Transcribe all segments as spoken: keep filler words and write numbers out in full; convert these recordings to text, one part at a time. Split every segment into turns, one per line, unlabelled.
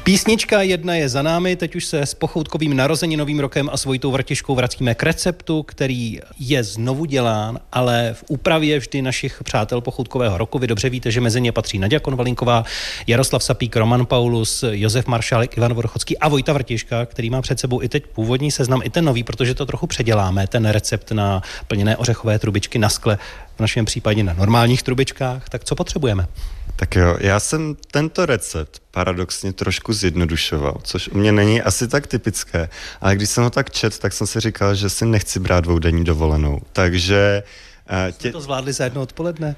Písnička jedna je za námi, teď už se s pochoutkovým narozeninovým rokem a s Vojtou Vrtiškou vracíme k receptu, který je znovu dělán, ale v úpravě vždy našich přátel pochoutkového roku. Vy dobře víte, že mezi ně patří Naďa Konvalinková, Jaroslav Sapík, Roman Paulus, Josef Maršálek, Ivan Vorchocký a Vojta Vrtiška, který má před sebou i teď původní seznam, i ten nový, protože to trochu předěláme, ten recept na plněné ořechové trubičky na skle, v našem případě na normálních trubičkách. Tak co potřebujeme?
Tak jo, já jsem tento recept paradoxně trošku zjednodušoval, což u mě není asi tak typické, ale když jsem ho tak čet, tak jsem si říkal, že si nechci brát dvoudenní dovolenou, takže...
Uh, tě... Jste to zvládli za jedno odpoledne?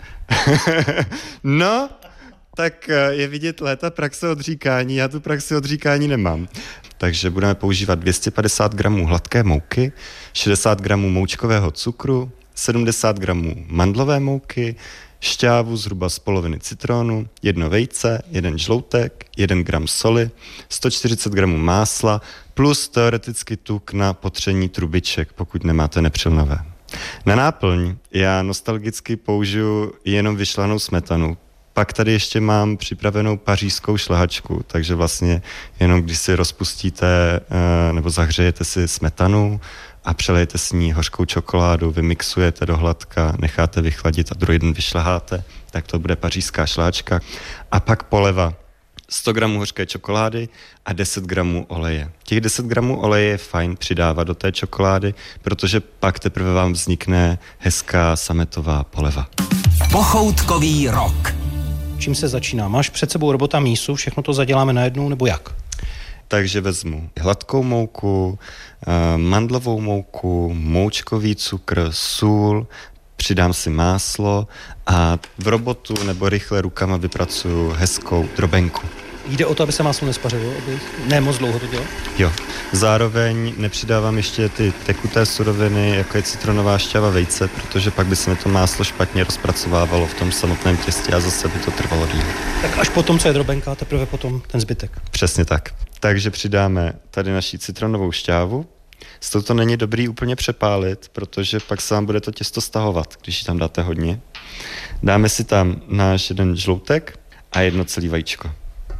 No, tak je vidět léta praxe odříkání, já tu praxi odříkání nemám. Takže budeme používat dvě stě padesát gramů hladké mouky, šedesát gramů moučkového cukru, sedmdesát gramů mandlové mouky, šťávu zhruba z poloviny citronu, jedno vejce, jeden žloutek, jeden gram soli, sto čtyřicet gramů másla plus teoreticky tuk na potření trubiček, pokud nemáte nepřilnavé. Na náplň já nostalgicky použiju jenom vyšlanou smetanu. Pak tady ještě mám připravenou pařížskou šlehačku, takže vlastně jenom když si rozpustíte nebo zahřejete si smetanu a přelejete s ní hořkou čokoládu, vymixujete do hladka, necháte vychladit a druhý den vyšleháte, tak to bude pařížská šlehačka. A pak poleva. sto gramů hořké čokolády a deset gramů oleje. Těch deset gramů oleje je fajn přidávat do té čokolády, protože pak teprve vám vznikne hezká sametová poleva.
Pochoutkový rok.
Čím se začíná? Máš před sebou robota mísu, všechno to zaděláme najednou, nebo jak?
Takže vezmu hladkou mouku, mandlovou mouku, moučkový cukr, sůl, přidám si máslo a v robotu nebo rychle rukama vypracuju hezkou drobenku.
Jde o to, aby se máslo nespařilo, aby ne moc dlouho to dělal?
Jo. Zároveň nepřidávám ještě ty tekuté suroviny, jako je citronová šťáva, vejce, protože pak by se mi to máslo špatně rozpracovávalo v tom samotném těstě a zase by to trvalo díl.
Tak až potom, co je drobenka, teprve potom ten zbytek.
Přesně tak. Takže přidáme tady naši citronovou šťávu. S touto není dobrý úplně přepálit, protože pak se vám bude to těsto stahovat, když ji tam dáte hodně. Dáme si tam náš jeden žloutek a jedno celý vajíčko.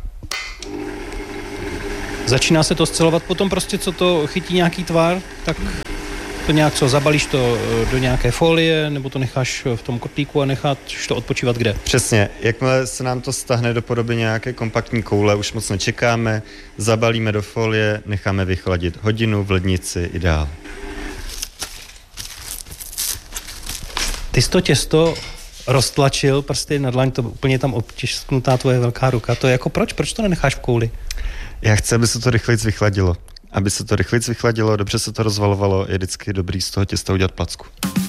Začíná se to scelovat potom prostě, co to chytí nějaký tvar, tak to nějak co, zabalíš to do nějaké folie, nebo to necháš v tom kotlíku a necháš to odpočívat kde?
Přesně, jakmile se nám to stahne do podoby nějaké kompaktní koule, už moc nečekáme, zabalíme do folie, necháme vychladit hodinu v lednici, ideál.
Ty jsi to těsto roztlačil prsty na dlaň, to úplně tam obtisknutá tvoje velká ruka, to je jako proč? Proč to nenecháš v kouli?
Já chci, aby se to rychlejc vychladilo. Aby se to rychlejc vychladilo, dobře se to rozvalovalo, je vždycky dobrý z toho těsta udělat placku.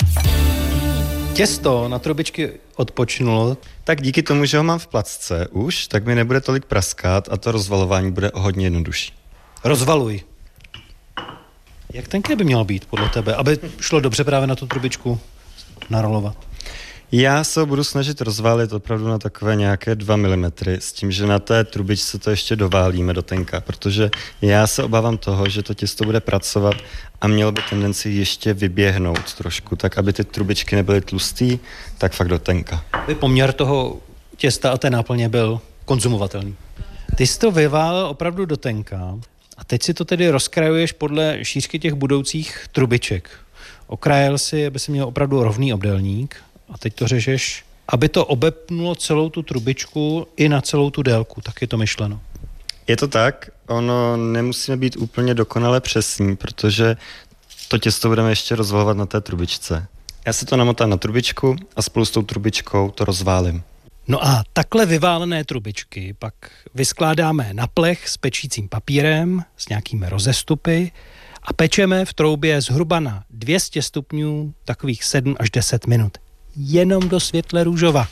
Těsto na trubičky odpočnulo.
Tak díky tomu, že ho mám v placce už, tak mi nebude tolik praskat a to rozvalování bude o hodně jednodušší.
Rozvaluj. Jak tenké by mělo být podle tebe, aby šlo dobře právě na tu trubičku narolovat?
Já se ho budu snažit rozválit opravdu na takové nějaké dva milimetry, s tím, že na té trubičce to ještě doválíme do tenka, protože já se obávám toho, že to těsto bude pracovat a mělo by tendenci ještě vyběhnout trošku, tak aby ty trubičky nebyly tlustý, tak fakt do tenka.
Aby poměr toho těsta a té náplně byl konzumovatelný. Ty jsi to vyválil opravdu do tenka a teď si to tedy rozkrajuješ podle šířky těch budoucích trubiček. Okrajil si, aby si měl opravdu rovný obdélník. A teď to řežeš, aby to obepnulo celou tu trubičku i na celou tu délku, tak je to myšleno.
Je to tak, ono nemusíme být úplně dokonale přesní, protože to těsto budeme ještě rozvalovat na té trubičce. Já si to namotám na trubičku a spolu s tou trubičkou to rozválím.
No a takhle vyválené trubičky pak vyskládáme na plech s pečícím papírem, s nějakými rozestupy a pečeme v troubě zhruba na dvě stě stupňů takových sedm až deset minut. Jenom do světle růžova.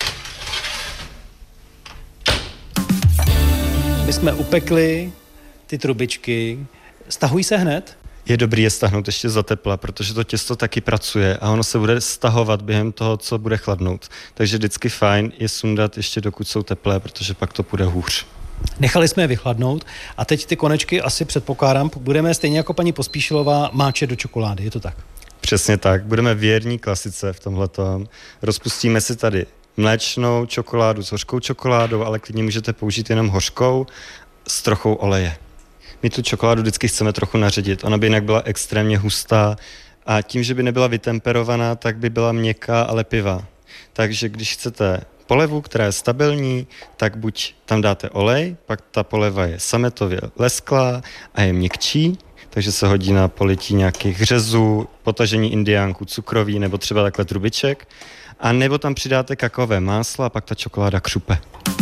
My jsme upekli ty trubičky. Stahují se hned?
Je dobrý je stahnout ještě za tepla, protože to těsto taky pracuje a ono se bude stahovat během toho, co bude chladnout. Takže vždycky fajn je sundat ještě dokud jsou teplé, protože pak to půjde hůř.
Nechali jsme je vychladnout a teď ty konečky asi předpokládám, budeme stejně jako paní Pospíšilová máčet do čokolády, je to tak?
Přesně tak, budeme věrní klasice v tomhletom. Rozpustíme si tady mléčnou čokoládu s hořkou čokoládou, ale klidně můžete použít jenom hořkou. s trochou oleje. My tu čokoládu vždycky chceme trochu naředit, ona by jinak byla extrémně hustá a tím, že by nebyla vytemperovaná, tak by byla měkká a lepivá. Takže když chcete polevu, která je stabilní, tak buď tam dáte olej, pak ta poleva je sametově lesklá a je měkčí, takže se hodí na polití nějakých řezů, potažení indiánku, cukroví nebo třeba takhle trubiček. A nebo tam přidáte kakaové máslo a pak ta čokoláda křupe.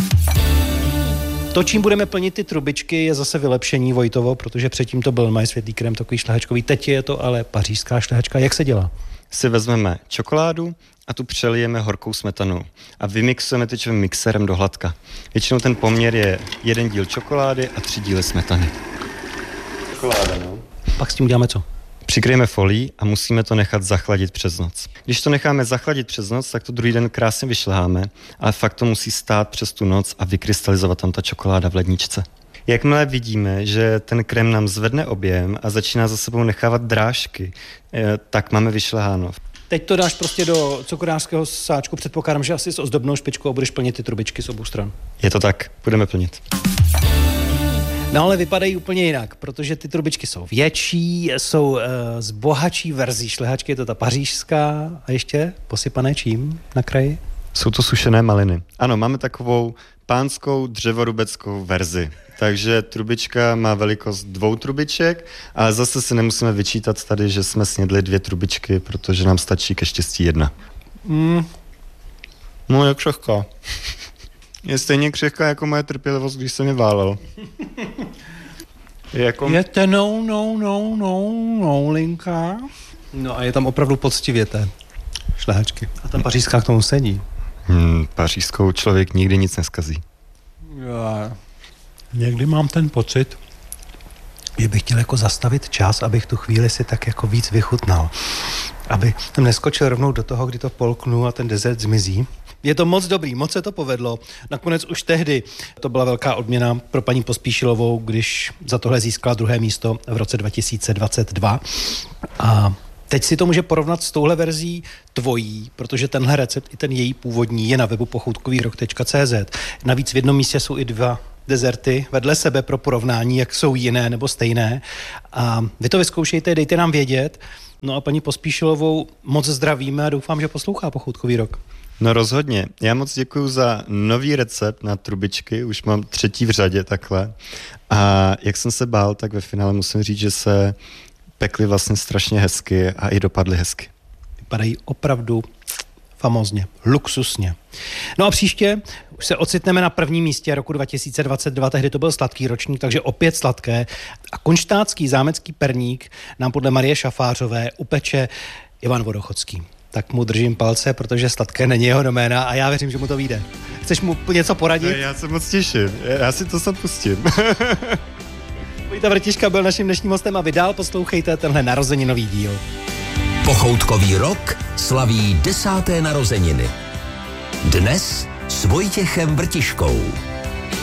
To, čím budeme plnit ty trubičky, je zase vylepšení Vojtovo, protože předtím to byl majsvětlý krém, takový šlehačkový. Teď je to ale pařížská šlehačka. Jak se dělá?
Si vezmeme čokoládu a tu přelijeme horkou smetanou a vymixujeme tyčovým mixérem do hladka. Většinou ten poměr je jeden díl čokolády a tři díly smetany. Čokoláda, no.
Pak s tím uděláme co?
Přikryjeme folí a musíme to nechat zachladit přes noc. Když to necháme zachladit přes noc, tak to druhý den krásně vyšleháme, ale fakt to musí stát přes tu noc a vykrystalizovat tam ta čokoláda v ledničce. Jakmile vidíme, že ten krém nám zvedne objem a začíná za sebou nechávat drážky, tak máme vyšleháno.
Teď to dáš prostě do cukrářského sáčku, předpokládám, že asi s ozdobnou špičkou a budeš plnit ty trubičky z obou stran.
Je to tak, budeme plnit.
No ale vypadají úplně jinak, protože ty trubičky jsou větší, jsou uh, z bohatší verzí šlehačky, je to ta pařížská a ještě posypané čím na kraji?
Jsou to sušené maliny. Ano, máme takovou pánskou dřevorubeckou verzi. Takže trubička má velikost dvou trubiček, ale zase si nemusíme vyčítat tady, že jsme snědli dvě trubičky, protože nám stačí ke štěstí jedna.
Mm.
No, je křehká. Je stejně křehká jako moje trpělivost, když jsem je válel.
Je jako... Je to no, no, no, no, no, linka. No a je tam opravdu poctivě té šlehačky. A ta pařížská k tomu sedí.
Hmm, pařížskou člověk nikdy nic neskazí.
Já někdy mám ten pocit, že bych chtěl jako zastavit čas, abych tu chvíli si tak jako víc vychutnal. Aby jsem neskočil rovnou do toho, kdy to polknu a ten dezert zmizí. Je to moc dobrý, moc se to povedlo. Nakonec už tehdy to byla velká odměna pro paní Pospíšilovou, když za tohle získala druhé místo v roce dva tisíce dvacet dva. A teď si to může porovnat s touhle verzí tvojí, protože tenhle recept i ten její původní je na webu pochoutkovýrok tečka cé zet. Navíc v jednom místě jsou i dva dezerty vedle sebe pro porovnání, jak jsou jiné nebo stejné. A vy to vyzkoušejte, dejte nám vědět. No a paní Pospíšilovou moc zdravíme a doufám, že poslouchá Pochoutkový rok.
No rozhodně. Já moc děkuju za nový recept na trubičky, už mám třetí v řadě takhle. A jak jsem se bál, tak ve finále musím říct, že se pekly vlastně strašně hezky a i dopadly hezky.
Vypadají opravdu famózně, luxusně. No a příště už se ocitneme na prvním místě roku dva tisíce dvacet dva, tehdy to byl sladký ročník, takže opět sladké. A konštátský zámecký perník nám podle Marie Šafářové upeče Ivan Vodochodský. Tak mu držím palce, protože sladké není jeho doména a já věřím, že mu to vyjde. Chceš mu něco poradit?
Já se moc těším, já si to snad pustím.
Vojta Vrtiška byl naším dnešním hostem a vy dál poslouchejte tenhle narozeninový díl.
Pochoutkový rok slaví desáté narozeniny. Dnes s Vojtěchem Vrtiškou.